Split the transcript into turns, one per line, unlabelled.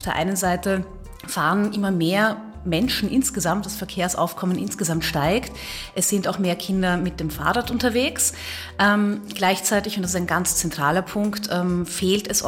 Auf der einen Seite fahren immer mehr Menschen insgesamt, das Verkehrsaufkommen insgesamt steigt. Es sind auch mehr Kinder mit dem Fahrrad unterwegs. Gleichzeitig, und das ist ein ganz zentraler Punkt, fehlt es